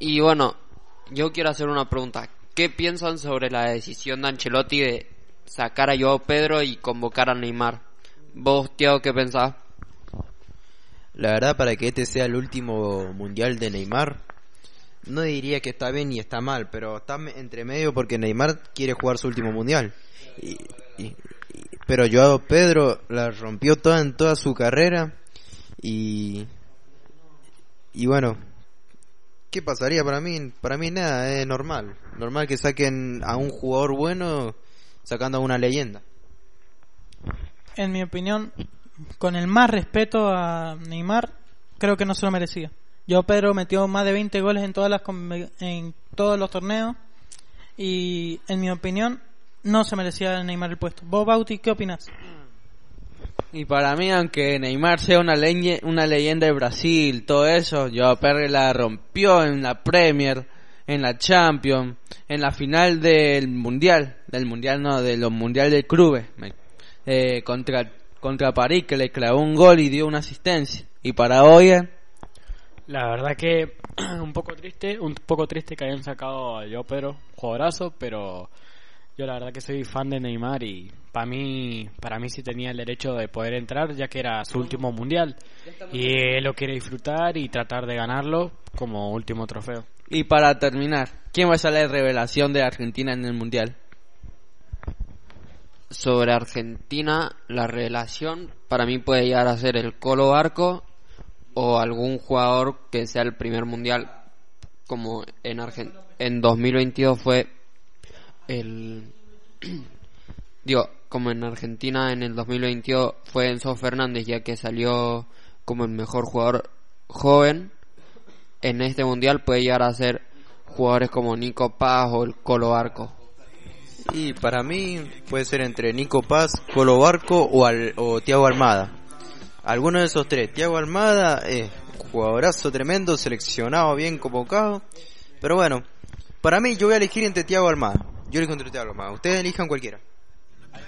Y bueno, yo quiero hacer una pregunta. ¿Qué piensan sobre la decisión de Ancelotti de sacar a Joao Pedro y convocar a Neymar? ¿Vos, Thiago, qué pensás? La verdad, para que este sea el último mundial de Neymar, no diría que está bien ni está mal, pero está entre medio porque Neymar quiere jugar su último mundial. Y, y- pero Joao Pedro la rompió toda en toda su carrera y, y bueno, ¿qué pasaría para mí? Para mí nada, es normal. Normal que saquen a un jugador bueno sacando a una leyenda. En mi opinión, con el más respeto a Neymar, creo que no se lo merecía. Yo Pedro metió más de 20 goles en en todos los torneos y en mi opinión no se merecía Neymar el puesto. ¿Vos, Bauti, qué opinas? Y para mí, aunque Neymar sea una leyenda de Brasil, todo eso, Joao Pedro la rompió en la Premier, en la Champions, en la final del Mundial no, de los Mundial de Clubes, contra París, que le clavó un gol y dio una asistencia. Y para hoy, La verdad que un poco triste que hayan sacado a Joao Pedro, jugadorazo, pero yo la verdad que soy fan de Neymar y para mí sí tenía el derecho de poder entrar, ya que era su último mundial y él lo quiere disfrutar y tratar de ganarlo como último trofeo. y para terminar, ¿quién va a ser la revelación de Argentina en el Mundial? Sobre Argentina, la revelación para mí puede llegar a ser el Colo Barco o algún jugador que sea el primer mundial, como en 2022 fue el como en Argentina en el 2022 fue Enzo Fernández, ya que salió como el mejor jugador joven. En este mundial puede llegar a ser jugadores como Nico Paz o el Colo Barco. Y para mí puede ser entre Nico Paz, Colo Barco o Thiago Almada. Alguno de esos tres. Thiago Almada es jugadorazo tremendo, seleccionado, bien convocado. Pero bueno, para mí yo voy a elegir entre Thiago Almada. Yo elijo entre Thiago Almada. Ustedes elijan cualquiera.